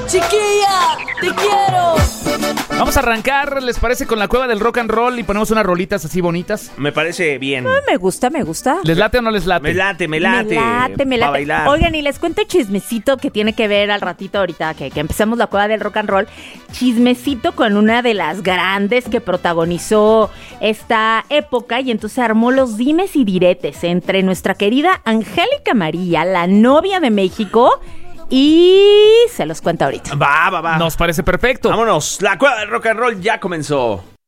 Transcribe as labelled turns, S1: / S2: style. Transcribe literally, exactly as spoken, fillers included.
S1: ¡Chiquilla! ¡Te quiero!
S2: Vamos a arrancar, ¿les parece? Con la cueva del rock and roll y ponemos unas rolitas así bonitas.
S3: Me parece bien.
S4: Ah, me gusta, me gusta.
S2: ¿Les late o no les late?
S3: Me late, me late.
S4: Me late, me
S3: Pa'
S4: late.
S3: bailar.
S4: Oigan, y les cuento chismecito que tiene que ver al ratito ahorita que, que empezamos la cueva del rock and roll. Chismecito con una de las grandes que protagonizó esta época y entonces armó los dimes y diretes entre nuestra querida Angélica María, la novia de México, y se los cuento ahorita.
S3: Va, va, va.
S2: Nos parece perfecto.
S3: Vámonos. La cueva del rock and roll ya comenzó.